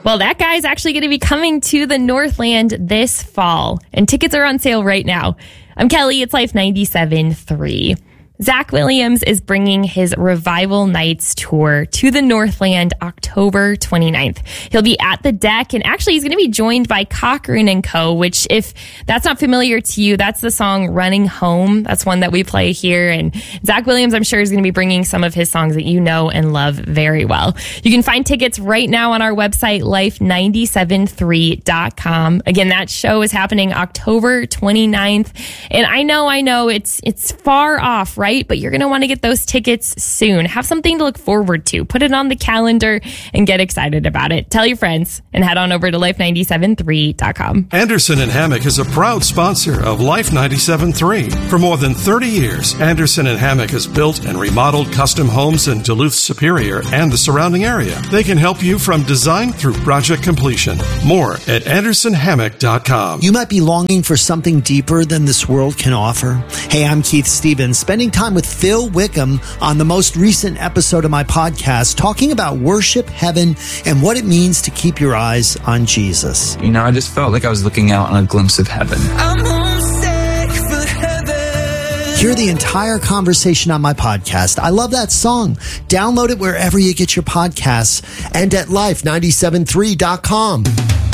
Well, that guy's actually going to be coming to the Northland this fall, and tickets are on sale right now. I'm Kelly. It's Life 97.3. Zach Williams is bringing his Revival Nights tour to the Northland October 29th. He'll be at the deck, and actually he's going to be joined by Cochran and Co., which, if that's not familiar to you, that's the song Running Home. That's one that we play here, and Zach Williams, I'm sure, is going to be bringing some of his songs that you know and love very well. You can find tickets right now on our website, life973.com. Again, that show is happening October 29th, and I know it's far off, right? But you're going to want to get those tickets soon. Have something to look forward to. Put it on the calendar and get excited about it. Tell your friends and head on over to life973.com. Anderson and Hammock is a proud sponsor of Life 97.3. For more than 30 years, Anderson and Hammock has built and remodeled custom homes in Duluth, Superior, and the surrounding area. They can help you from design through project completion. More at AndersonHammock.com. You might be longing for something deeper than this world can offer. Hey, I'm Keith Stevens, spending time with Phil Wickham on the most recent episode of my podcast, talking about worship, heaven, and what it means to keep your eyes on Jesus. You know, I just felt like I was looking out on a glimpse of heaven. I'm homesick for heaven. Hear the entire conversation on my podcast. I love that song. Download it wherever you get your podcasts and at life973.com.